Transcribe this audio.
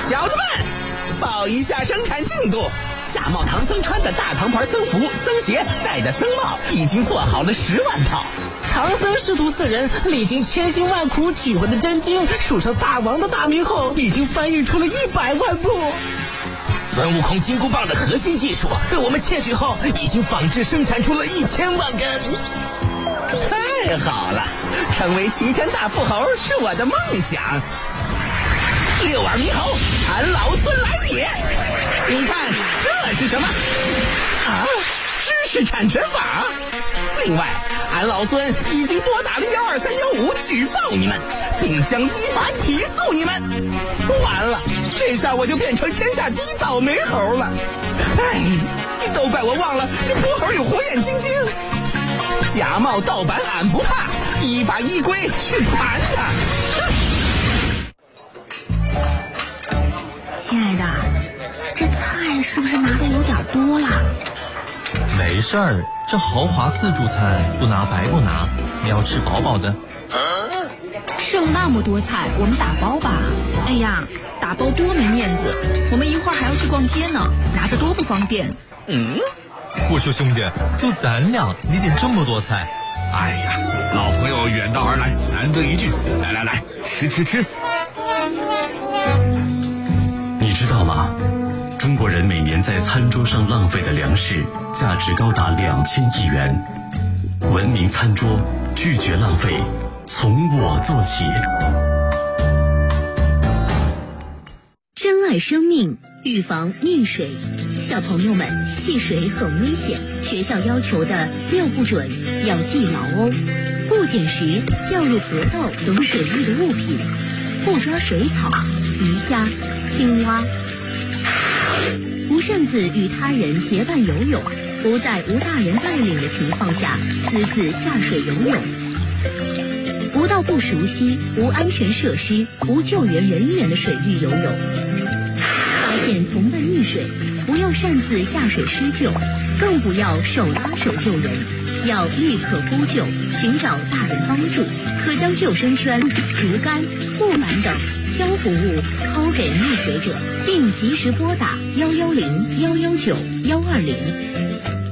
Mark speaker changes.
Speaker 1: 小子们，报一下生产进度。假冒唐僧穿的大唐牌僧服、僧鞋，戴的僧帽，已经做好了10万套。唐僧师徒4人历经千辛万苦取回的真经，数成大王的大名后，已经翻译出了100万部。孙悟空金箍棒的核心技术被我们窃取后，已经仿制生产出了1000万根。太好了，成为齐天大富豪是我的梦想。6耳猕猴，俺老孙来也！你看这是什么？啊，知识产权法。另外，俺老孙已经拨打了12315举报你们，并将依法起诉你们。完了，这下我就变成天下第一倒霉猴了。哎，都怪我忘了这泼猴有火眼金睛。假冒盗版俺不怕，依法依规去盘他。
Speaker 2: 亲爱的，这菜是不是拿的有点多了？
Speaker 3: 没事儿，这豪华自助餐不拿白不拿，你要吃饱饱的。
Speaker 2: 剩那么多菜，我们打包吧。哎呀，打包多没面子，我们一会儿还要去逛街呢，拿着多不方便。
Speaker 3: 我说兄弟，就咱俩，你点这么多菜？
Speaker 4: 哎呀，老朋友远道而来，难得一聚，来，吃。
Speaker 5: 你知道吗？中国人每年在餐桌上浪费的粮食价值高达2000亿元。文明餐桌，拒绝浪费，从我做起。
Speaker 6: 珍爱生命，预防溺水。小朋友们，戏水很危险，学校要求的6不准要记牢哦。不捡拾掉入河道等水域的物品，不抓水草、鱼虾、青蛙，不擅自与他人结伴游泳，不在无大人带领的情况下私自下水游泳，不到不熟悉、无安全设施、无救援人员的水域游泳。发现同伴溺水，不要擅自下水施救，更不要手拉手救人，要立刻呼救，寻找大人帮助。可将救生圈、竹竿、木板等漂浮物抛给溺水者，并及时拨打110、119、120